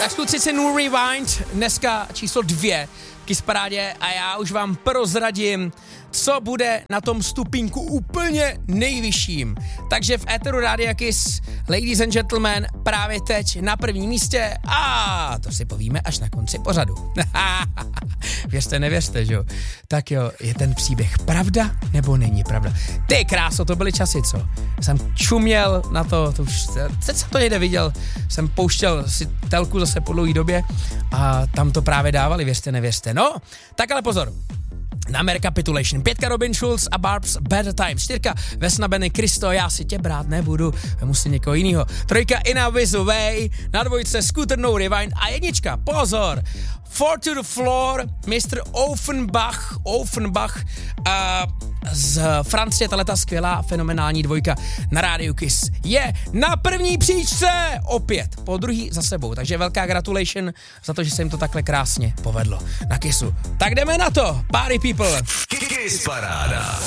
Tak kluci si New Rewind, dneska číslo 2 Kiss Parádě a já už vám prozradím, co bude na tom stupínku úplně nejvyšším. Takže v éteru Rádia Kiss, ladies and gentlemen, právě teď na prvním místě a to si povíme až na konci pořadu. Věřte, nevěřte, že jo? Tak jo, je ten příběh pravda nebo není pravda? Ty kráso, to byly časy, co? Jsem čuměl na to už, teď jsem to někde viděl, jsem pouštěl si telku zase po dlouhé době a tam to právě dávali, věřte, nevěřte. No, tak ale pozor. Na recapitulation. 5 Robin Schulz a Barb's Better Time. 4 Vesna Benny Kristo, já si tě brát nebudu, musím někoho jinýho. 3 Inna With Way, na 2 Scooter No Rewind a 1, pozor, 4 to the Floor, Mr. Offenbach z Francie, tato skvělá, fenomenální 2 na rádiu Kiss je na první příčce opět, po druhý za sebou, takže velká gratulation za to, že se jim to takhle krásně povedlo na Kissu. Tak jdeme na to, party people. Kiss Paráda.